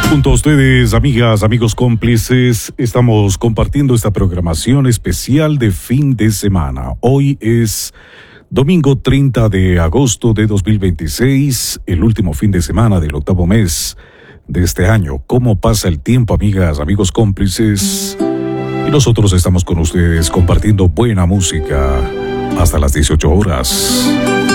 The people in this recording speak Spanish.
Junto a ustedes, amigas, amigos cómplices, estamos compartiendo esta programación especial de fin de semana. Hoy es domingo 30 de agosto de 2026, el último fin de semana del octavo mes de este año. ¿Cómo pasa el tiempo, amigas, amigos cómplices? Y nosotros estamos con ustedes compartiendo buena música hasta las 18 horas.